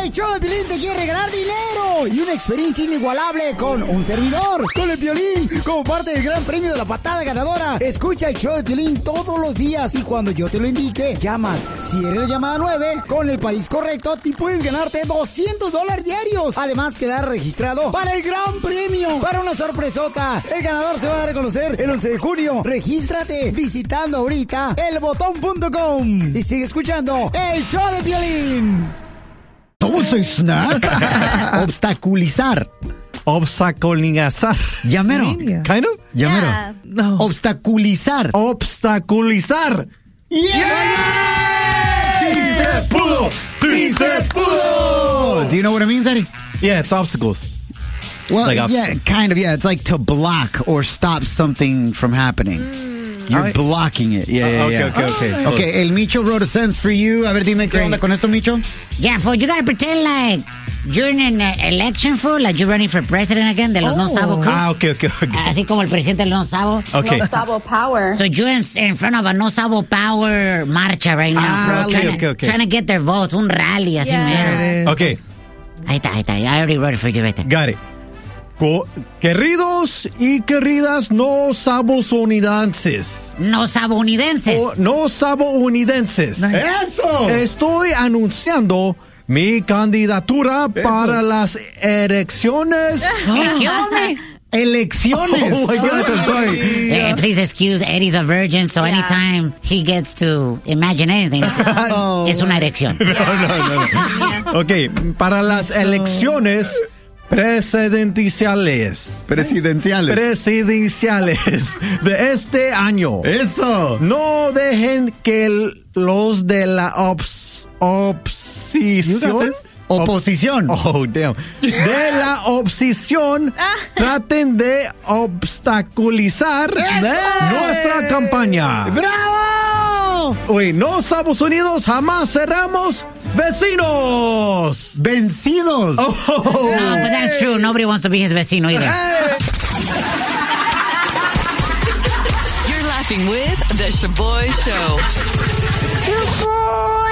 El show de Piolín te quiere ganar dinero y una experiencia inigualable con un servidor, con el Piolín, como parte del gran premio de la patada ganadora. Escucha el show de Piolín todos los días y cuando yo te lo indique, llamas. Si eres la llamada 9, con el país correcto, te puedes ganarte $200 diarios. Además, quedar registrado para el gran premio, para una sorpresota. El ganador se va a dar a conocer el 11 de junio. Regístrate visitando ahorita elbotón.com y sigue escuchando el show de Piolín. Dulce snack. Obstaculizar. Obstaculizar. Llamero. Kind of? Llamero. Yeah. No. Obstaculizar. Obstaculizar. Yeah! ¡Sí se pudo! ¡Sí se pudo! Do you know what it means, Eddie? Yeah, it's obstacles. Well, Like yeah, kind of, yeah. It's like to block or stop something from happening. You're blocking it. Yeah, yeah, Okay. Okay, el Micho wrote a sentence for you. A ver, dime qué onda con esto, Micho. Yeah, fool, you gotta pretend like you're in an election, fool, like you're running for president again, de los No Sabo crew. Okay. Así como el presidente del No Sabo. Okay. No Sabo Power. So you're in front of a No Sabo Power marcha right now, bro. Trying to get their votes, un rally, así mero. Okay. Ahí está. I already wrote it for you right there. Got it. Queridos y queridas no sabounidenses. No sabounidenses. No sabounidenses. ¡Eso! Estoy anunciando mi candidatura para las elecciones. Elecciones. Oh my gosh, I'm sorry. Please excuse, Eddie's a virgin, so anytime he gets to imagine anything, es una erección. No. Okay, para las elecciones presidenciales de este año. Eso. No dejen que los de la oposición. Oposición. Oh, damn. De la oposición traten de obstaculizar nuestra campaña. ¡Bravo! Uy, no Estados Unidos jamás seremos vecinos. Vencidos. No, but that's true. Nobody wants to be his vecino either. You're laughing with The Shaboy Show. Shaboy